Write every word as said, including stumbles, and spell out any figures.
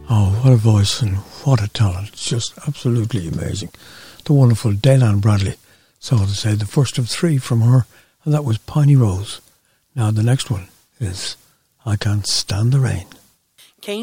Oh, what a voice and what a talent. It's just absolutely amazing. The wonderful Daylan Bradley. So to say, the first of three from her, and that was Piney Rose. Now the next one is I Can't Stand the Rain.